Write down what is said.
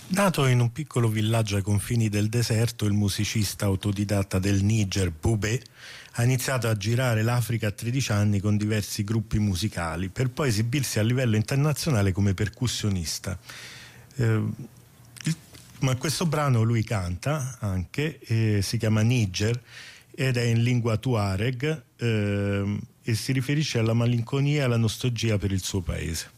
Nato in un piccolo villaggio ai confini del deserto, il musicista autodidatta del Niger, Boubé, ha iniziato a girare l'Africa a 13 anni con diversi gruppi musicali, per poi esibirsi a livello internazionale come percussionista. Ma questo brano lui canta anche, si chiama Niger ed è in lingua Tuareg, e si riferisce alla malinconia e alla nostalgia per il suo paese.